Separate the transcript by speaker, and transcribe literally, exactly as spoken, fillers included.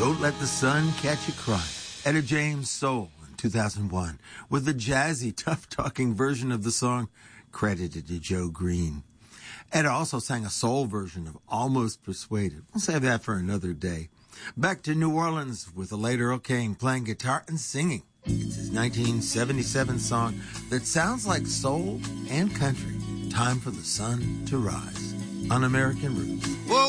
Speaker 1: Don't Let the Sun Catch You Crying. Etta James Soul in two thousand one with the jazzy, tough-talking version of the song credited to Joe Green. Etta also sang a soul version of Almost Persuaded. We'll save that for another day. Back to New Orleans with the late Earl King playing guitar and singing. It's his nineteen seventy-seven song that sounds like soul and country. Time for the Sun to Rise on American Roots.
Speaker 2: Whoa.